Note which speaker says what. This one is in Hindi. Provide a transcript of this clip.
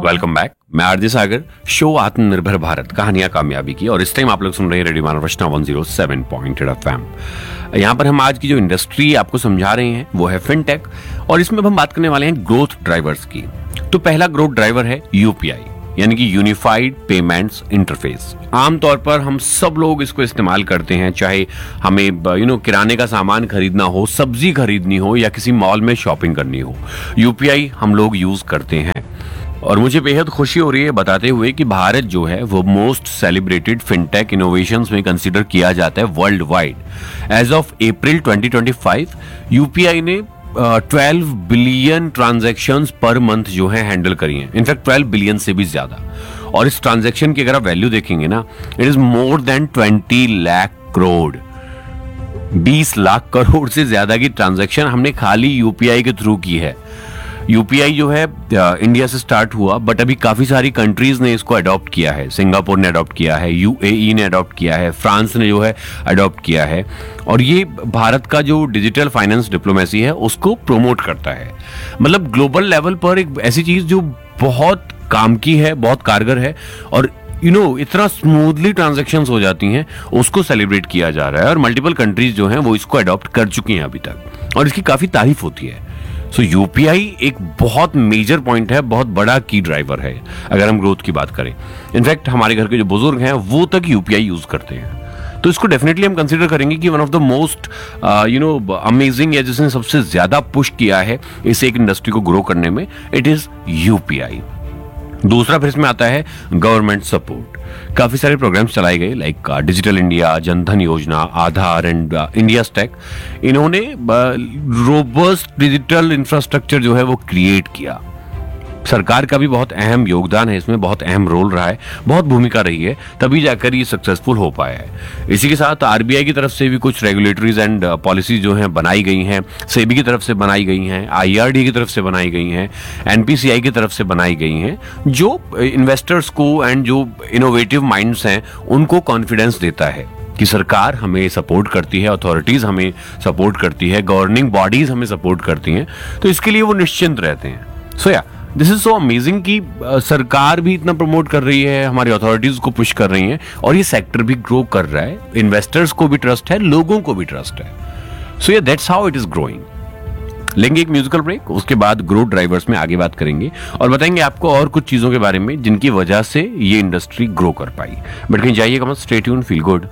Speaker 1: Welcome back. मैं आरजे सागर, शो आत्मनिर्भर भारत, कहानियां कामयाबी की। और इस टाइम आप लोग सुन रहे हैं रेडियो मानव रचना 107.8 FM। यहाँ पर हम आज की जो इंडस्ट्री आपको समझा रहे हैं वो है फिनटेक, और इसमें हम बात करने वाले हैं ग्रोथ ड्राइवर्स की। तो पहला ग्रोथ ड्राइवर है यूपीआई, यानी कि यूनिफाइड पेमेंट्स इंटरफेस। आमतौर पर हम सब लोग इसको इस्तेमाल करते हैं, चाहे हमें किराने का सामान खरीदना हो, सब्जी खरीदनी हो, या किसी मॉल में शॉपिंग करनी हो, यूपीआई हम लोग यूज करते हैं। और मुझे बेहद खुशी हो रही है बताते हुए कि भारत जो है वो मोस्ट सेलिब्रेटेड फिनटेक इनोवेशंस में कंसीडर किया जाता है world wide. As of April 2025 UPI ने 12 बिलियन ट्रांजैक्शंस पर मंथ जो है हैंडल करी हैं। इनफैक्ट 12 बिलियन से भी ज्यादा। और इस ट्रांजैक्शन की अगर आप वैल्यू देखेंगे ना, it is more than 20 lakh crore. 20 lakh crore से ज्यादा की ट्रांजैक्शन हमने खाली यूपीआई के थ्रू की है। यूपीआई जो है इंडिया से स्टार्ट हुआ, बट अभी काफी सारी कंट्रीज ने इसको अडॉप्ट किया है। सिंगापुर ने अडॉप्ट किया है, यूएई ने अडॉप्ट किया है, फ्रांस ने जो है अडॉप्ट किया है। और ये भारत का जो डिजिटल फाइनेंस डिप्लोमेसी है उसको प्रोमोट करता है। मतलब ग्लोबल लेवल पर एक ऐसी चीज जो बहुत काम की है, बहुत कारगर है, और इतना स्मूथली ट्रांजैक्शंस हो जाती हैं, उसको सेलिब्रेट किया जा रहा है। और मल्टीपल कंट्रीज जो हैं वो इसको अडॉप्ट कर चुकी हैं अभी तक, और इसकी काफी तारीफ होती है। सो यूपीआई एक बहुत मेजर पॉइंट है, बहुत बड़ा की ड्राइवर है अगर हम ग्रोथ की बात करें। इनफैक्ट हमारे घर के जो बुजुर्ग हैं वो तक यूपीआई यूज करते हैं। तो इसको डेफिनेटली हम कंसीडर करेंगे कि one of the most amazing, या जिसने सबसे ज्यादा पुश किया है इस एक इंडस्ट्री को ग्रो करने में, इट इज यूपीआई। दूसरा फिर इसमें आता है गवर्नमेंट सपोर्ट। काफी सारे प्रोग्राम्स चलाए गए, लाइक डिजिटल इंडिया, जनधन योजना, आधार एंड इंडिया स्टैक। इन्होंने रोबस्ट डिजिटल इंफ्रास्ट्रक्चर जो है वो क्रिएट किया। सरकार का भी बहुत अहम योगदान है इसमें, बहुत अहम रोल रहा है, बहुत भूमिका रही है, तभी जाकर ये सक्सेसफुल हो पाया है। इसी के साथ आरबीआई की तरफ से भी कुछ रेगुलेटरीज एंड पॉलिसीज जो हैं बनाई गई हैं, सेबी की तरफ से बनाई गई हैं, आईआरडी की तरफ से बनाई गई हैं, एनपीसीआई की तरफ से बनाई गई हैं, जो इन्वेस्टर्स को एंड जो इनोवेटिव माइंड्स हैं उनको कॉन्फिडेंस देता है कि सरकार हमें सपोर्ट करती है, अथॉरिटीज हमें सपोर्ट करती है, गवर्निंग बॉडीज हमें सपोर्ट करती हैं, तो इसके लिए वो निश्चिंत रहते हैं। सो या दिस इज सो अमेजिंग कि सरकार भी इतना प्रमोट कर रही है, हमारी अथॉरिटीज को पुश कर रही हैं, और ये सेक्टर भी ग्रो कर रहा है। इन्वेस्टर्स को भी ट्रस्ट है, लोगों को भी ट्रस्ट है। सो या that's how it is growing. लेंगे एक म्यूजिकल ब्रेक, उसके बाद ग्रोथ ड्राइवर्स में आगे बात करेंगे और बताएंगे आपको और कुछ चीजों के बारे में जिनकी वजह से ये इंडस्ट्री ग्रो कर पाई। बट कहीं जाइएगा मत, स्टे ट्यून्ड, फील गुड।